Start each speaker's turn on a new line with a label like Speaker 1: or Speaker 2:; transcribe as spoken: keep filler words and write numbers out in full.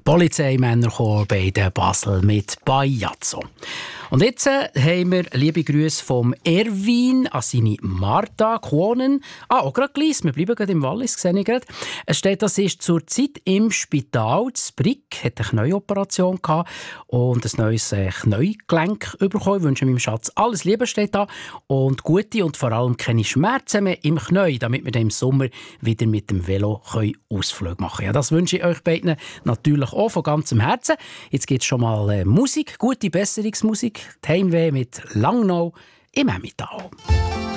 Speaker 1: Polizeimännerchor bei der Basel mit Bajazzo. Und jetzt äh, haben wir liebe Grüße vom Erwin an seine Martha Kuonen. Ah, auch gerade Gleis, wir bleiben gerade im Wallis, sehe ich gerade. Es steht, das ist zurzeit im Spital. Das Brick hat eine Knöoperation gehabt und ein neues äh, Knögelenk bekommen. Ich wünsche meinem Schatz alles Liebe, steht da. Und gute und vor allem keine Schmerzen mehr im Knie, damit wir dann im Sommer wieder mit dem Velo können Ausflüge machen können. Ja, das wünsche ich euch beiden natürlich auch von ganzem Herzen. Jetzt gibt es schon mal äh, Musik, gute Besserungsmusik. Die Heimweh mit Langnau im Emmental.